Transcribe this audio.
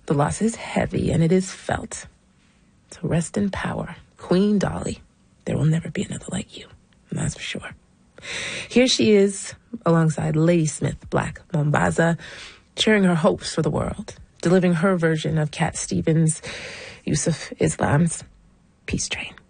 The loss is heavy and it is felt. So rest in power, Queen Dolly. There will never be another like you. That's for sure. Here she is, alongside Ladysmith Black Mambazo, sharing her hopes for the world, delivering her version of Cat Stevens' Yusuf Islam's Peace Train.